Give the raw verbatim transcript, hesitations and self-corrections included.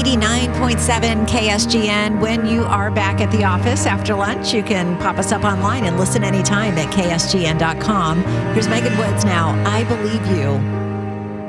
eighty-nine point seven K S G N. When you are back at the office after lunch, you can pop us up online and listen anytime at K S G N dot com. Here's Megan Woods now. I Believe You.